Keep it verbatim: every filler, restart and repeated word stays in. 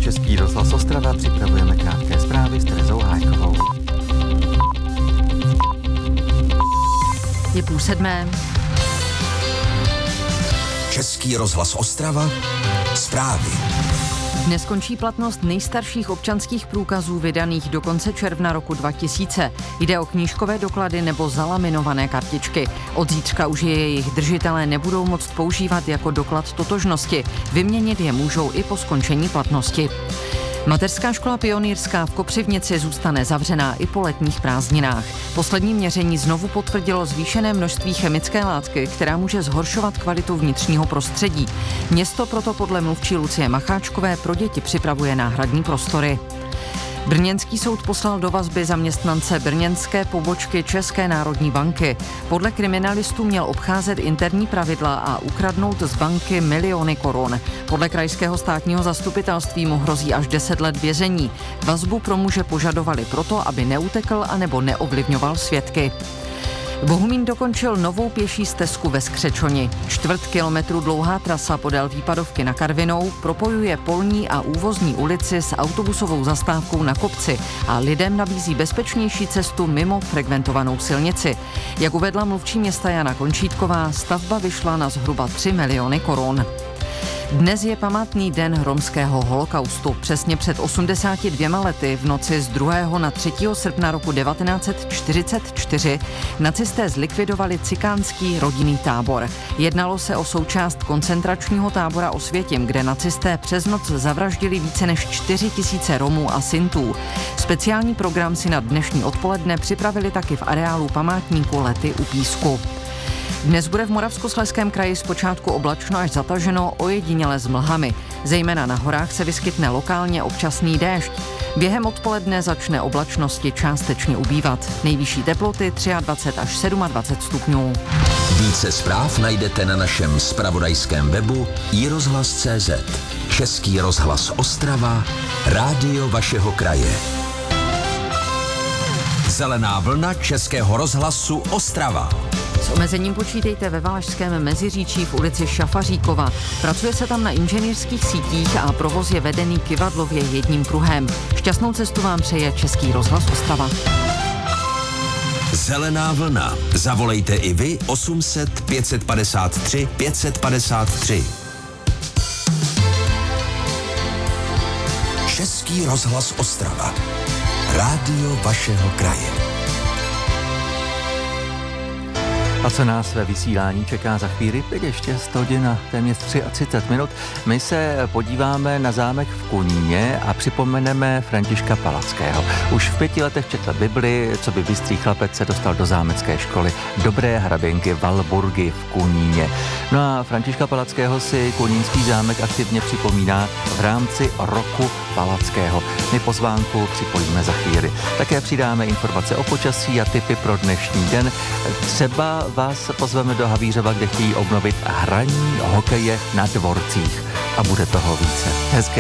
Český rozhlas Ostrava, připravujeme krátké zprávy s Terezou Hájkovou. Je půl sedmé. Český rozhlas Ostrava, zprávy. Dnes končí platnost nejstarších občanských průkazů vydaných do konce června roku dva tisíce. Jde o knížkové doklady nebo zalaminované kartičky. Od zítřka už je jejich držitelé nebudou moct používat jako doklad totožnosti. Vyměnit je můžou i po skončení platnosti. Mateřská škola Pionýrská v Kopřivnici zůstane zavřená i po letních prázdninách. Poslední měření znovu potvrdilo zvýšené množství chemické látky, která může zhoršovat kvalitu vnitřního prostředí. Město proto podle mluvčí Lucie Macháčkové pro děti připravuje náhradní prostory. Brněnský soud poslal do vazby zaměstnance brněnské pobočky České národní banky. Podle kriminalistů měl obcházet interní pravidla a ukradnout z banky miliony korun. Podle krajského státního zastupitelství mu hrozí až deset let vězení. Vazbu pro muže požadovali proto, aby neutekl anebo neovlivňoval svědky. Bohumín dokončil novou pěší stezku ve Skřečoni. Čtvrt kilometru dlouhá trasa podél výpadovky na Karvinou propojuje polní a úvozní ulici s autobusovou zastávkou na kopci a lidem nabízí bezpečnější cestu mimo frekventovanou silnici. Jak uvedla mluvčí města Jana Končítková, stavba vyšla na zhruba tři miliony korun. Dnes je památný den romského holokaustu. Přesně před osmdesáti dvěma lety v noci z druhého na třetího srpna roku devatenáct set čtyřicet čtyři nacisté zlikvidovali cikánský rodinný tábor. Jednalo se o součást koncentračního tábora Osvětim, kde nacisté přes noc zavraždili více než čtyři tisíce Romů a Sintů. Speciální program si na dnešní odpoledne připravili taky v areálu památníku Lety u Písku. Dnes bude v Moravskoslezském kraji zpočátku oblačno až zataženo, ojediněle s mlhami. Zejména na horách se vyskytne lokálně občasný déšť. Během odpoledne začne oblačnosti částečně ubývat. Nejvyšší teploty dvacet tři až dvacet sedm stupňů. Více zpráv najdete na našem zpravodajském webu i rozhlas tečka cé zet. Český rozhlas Ostrava, rádio vašeho kraje. Zelená vlna Českého rozhlasu Ostrava. S omezením počítejte ve Valašském Meziříčí v ulici Šafaříkova. Pracuje se tam na inženýrských sítích a provoz je vedený kyvadlově jedním pruhem. Šťastnou cestu vám přeje Český rozhlas Ostrava. Zelená vlna. Zavolejte i vy osm set pět set padesát tři pět set padesát tři. Český rozhlas Ostrava. Rádio vašeho kraje. A co nás ve vysílání čeká za chvíli? Teď ještě sto hodin a téměř třicet tři minut. My se podíváme na zámek v Kuníně a připomeneme Františka Palackého. Už v pěti letech četl Bibli, co by bystrý chlapec se dostal do zámecké školy Dobré hraběnky Valburgy v Kuníně. No a Františka Palackého si kunínský zámek aktivně připomíná v rámci roku Palackého. My pozvánku připojíme za chvíli. Také přidáme informace o počasí a tipy pro dnešní den. Třeba vás pozveme do Havířova, kde chtějí obnovit hraní hokeje na dvorcích. A bude toho více. Hezké